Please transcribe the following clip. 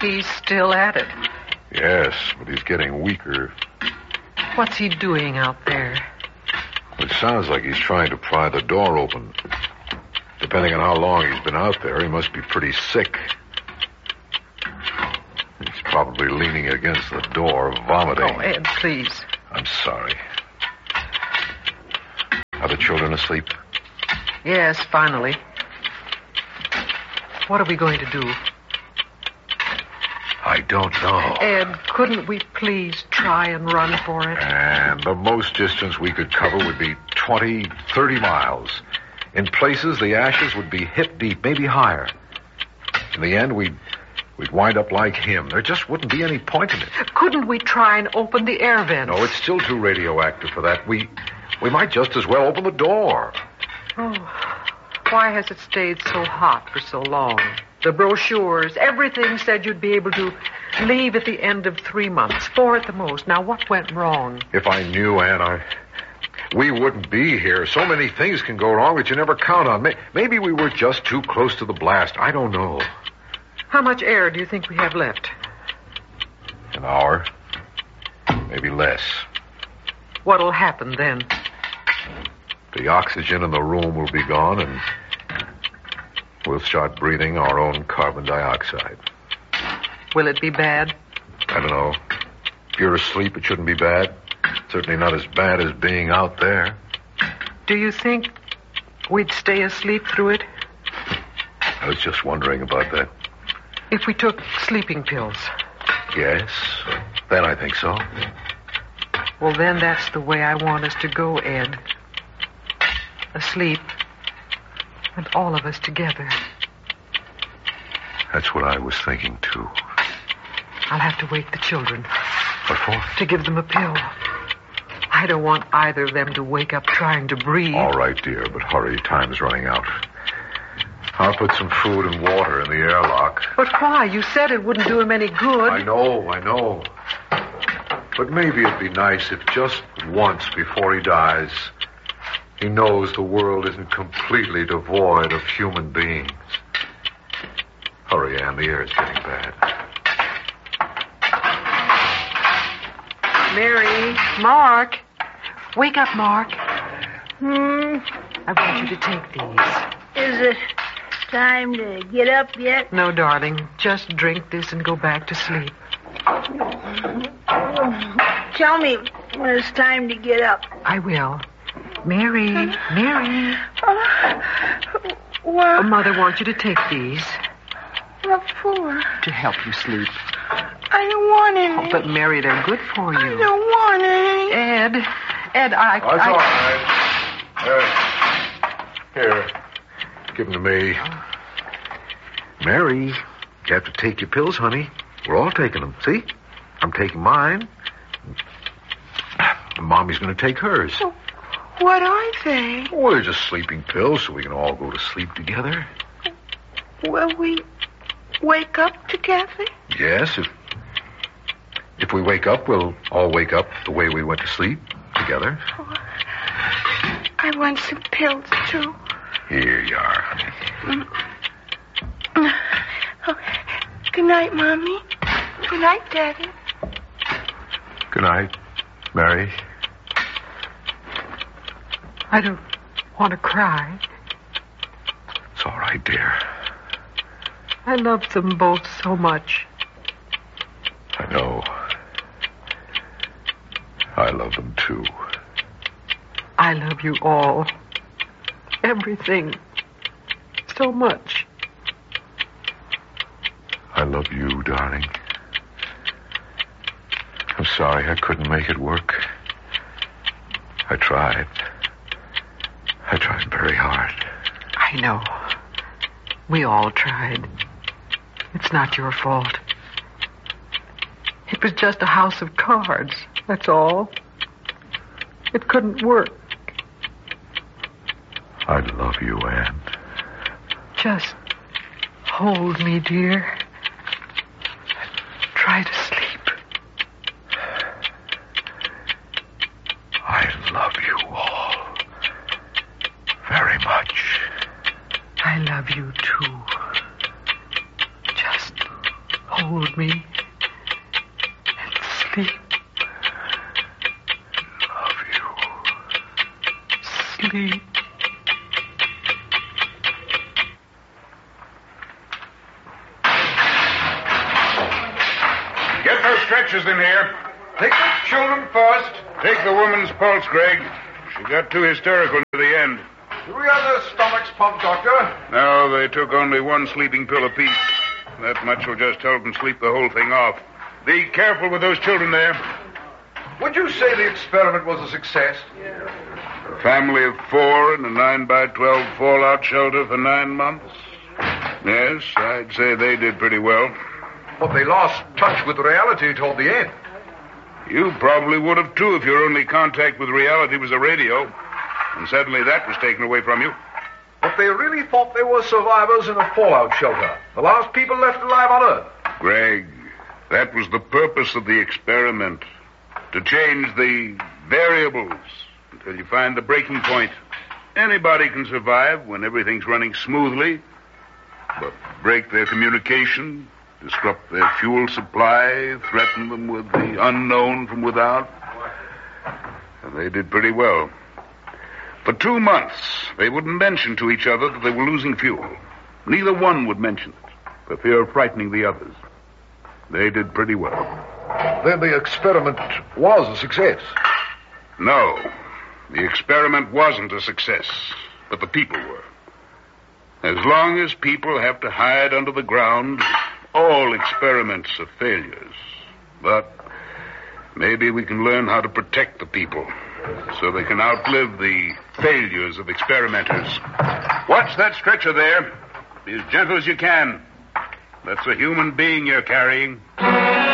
He's still at it. Yes, but he's getting weaker. What's he doing out there? It sounds like he's trying to pry the door open. Depending on how long he's been out there, he must be pretty sick. He's probably leaning against the door, vomiting. Oh, Ed, please. I'm sorry. Are the children asleep? Yes, finally. What are we going to do? I don't know. Ed, couldn't we please try and run for it? And the most distance we could cover would be 20, 30 miles. In places, the ashes would be hip deep, maybe higher. In the end, we'd wind up like him. There just wouldn't be any point in it. Couldn't we try and open the air vents? No, it's still too radioactive for that. We might just as well open the door. Oh, why has it stayed so hot for so long? The brochures, everything said you'd be able to leave at the end of 3 months, 4 at the most. Now, what went wrong? If I knew, Ann, we wouldn't be here. So many things can go wrong that you never count on. Maybe we were just too close to the blast. I don't know. How much air do you think we have left? An hour. Maybe less. What'll happen then? The oxygen in the room will be gone, and we'll start breathing our own carbon dioxide. Will it be bad? I don't know. If you're asleep, it shouldn't be bad. Certainly not as bad as being out there. Do you think we'd stay asleep through it? I was just wondering about that. If we took sleeping pills? Yes, then I think so. Well, then that's the way I want us to go, Ed. Asleep. And all of us together. That's what I was thinking, too. I'll have to wake the children. What for? To give them a pill. I don't want either of them to wake up trying to breathe. All right, dear, but hurry. Time's running out. I'll put some food and water in the airlock. But why? You said it wouldn't do him any good. I know. But maybe it'd be nice if just once before he dies, he knows the world isn't completely devoid of human beings. Hurry, Ann. The air is getting bad. Mary, Mark. Wake up, Mark. I want you to take these. Is it time to get up yet? No, darling. Just drink this and go back to sleep. Tell me when it's time to get up. I will. Mary. What? Mother wants you to take these. What for? To help you sleep. I don't want any. Oh, but Mary, they're good for you. I don't want any. Ed, That's all right. Here. Give them to me. Mary, you have to take your pills, honey. We're all taking them. See? I'm taking mine. Mommy's going to take hers. What are they? Oh, they're just sleeping pills so we can all go to sleep together. Will we wake up together? Yes, if we wake up, we'll all wake up the way we went to sleep together. Oh, I want some pills, too. Here you are, honey. Oh, good night, Mommy. Good night, Daddy. Good night, Mary. I don't want to cry. It's all right, dear. I love them both so much. I know. I love them, too. I love you all. Everything. So much. I love you, darling. I'm sorry I couldn't make it work. I tried. I tried very hard. I know. We all tried. It's not your fault. It was just a house of cards, that's all. It couldn't work. I love you, Ann. Just hold me, dear. Try to sleep. I love you all very much. I love you, too. Just hold hold me and sleep. Love you. Sleep. Get those stretchers in here. Take the children first. Take the woman's pulse, Greg. She got too hysterical near the end. Do we have their stomachs pumped, Doctor? No, they took only one sleeping pill apiece. That much will just help them sleep the whole thing off. Be careful with those children there. Would you say the experiment was a success? A family of 4 in a 9x12 fallout shelter for 9 months? Yes, I'd say they did pretty well. But they lost touch with reality toward the end. You probably would have, too, if your only contact with reality was a radio. And suddenly that was taken away from you. But they really thought they were survivors in a fallout shelter. The last people left alive on Earth. Greg, that was the purpose of the experiment. To change the variables until you find the breaking point. Anybody can survive when everything's running smoothly. But break their communication, disrupt their fuel supply, threaten them with the unknown from without. And they did pretty well. For 2 months, they wouldn't mention to each other that they were losing fuel. Neither one would mention it, for fear of frightening the others. They did pretty well. Then the experiment was a success. No, the experiment wasn't a success, but the people were. As long as people have to hide under the ground, all experiments are failures. But maybe we can learn how to protect the people so they can outlive the failures of experimenters. Watch that stretcher there. Be as gentle as you can. That's a human being you're carrying.